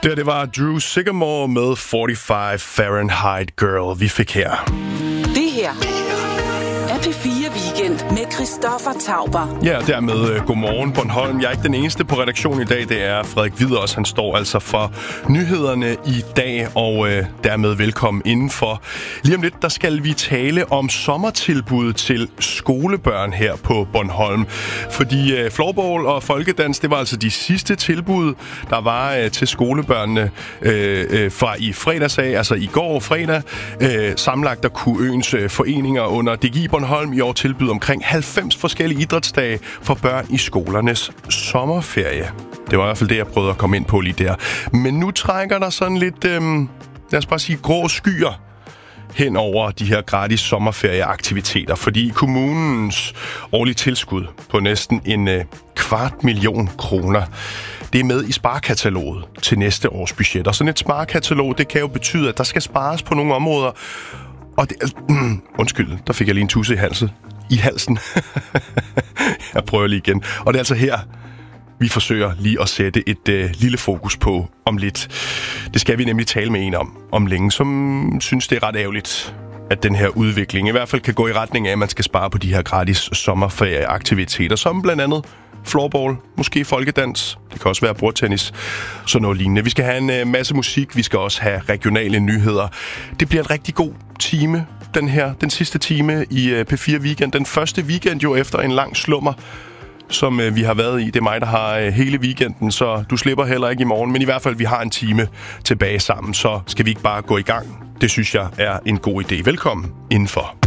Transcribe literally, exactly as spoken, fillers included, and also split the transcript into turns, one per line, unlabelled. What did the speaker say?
Det, det var Drew Sycamore med forty-five Fahrenheit Girl, vi fik her.
Det her er P fire Weekend med Christoffer Tauber.
Ja, og dermed uh, godmorgen Bornholm. Jeg er ikke den eneste på redaktionen i dag, det er Frederik Hviders. Han står altså for nyhederne i dag, og uh, dermed velkommen indenfor. Lige om lidt, der skal vi tale om sommertilbud til skolebørn her på Bornholm. Fordi uh, floorball og folkedans, det var altså de sidste tilbud, der var uh, til skolebørnene uh, uh, fra i fredags af, altså i går fredag. Uh, sammenlagt der kunne øens uh, foreninger under D G I Bornholm i år tilbyde omkring halvfems forskellige idrætsdage for børn i skolernes sommerferie. Det var i hvert fald det, jeg prøvede at komme ind på lige der. Men nu trækker der sådan lidt, øhm, lad os bare sige, grå skyer hen over de her gratis sommerferieaktiviteter, fordi kommunens årlige tilskud på næsten en øh, kvart million kroner, det er med i sparekataloget til næste års budget. Og sådan et sparekatalog, det kan jo betyde, at der skal spares på nogle områder. Og det, øh, undskyld, der fik jeg lige en tusse i halsen. I halsen. Jeg prøver lige igen. Og det er altså her, vi forsøger lige at sætte et øh, lille fokus på om lidt. Det skal vi nemlig tale med en om, om længe, som synes, det er ret ærgerligt, at den her udvikling i hvert fald kan gå i retning af, at man skal spare på de her gratis sommerferieaktiviteter, som blandt andet floorball, måske folkedans, det kan også være bordtennis, sådan noget lignende. Vi skal have en øh, masse musik, vi skal også have regionale nyheder. Det bliver en rigtig god time, den her, den sidste time i øh, P fire Weekend. Den første weekend jo efter en lang slummer, som øh, vi har været i. Det er mig, der har øh, hele weekenden, så du slipper heller ikke i morgen. Men i hvert fald, vi har en time tilbage sammen, så skal vi ikke bare gå i gang. Det synes jeg er en god idé. Velkommen indenfor.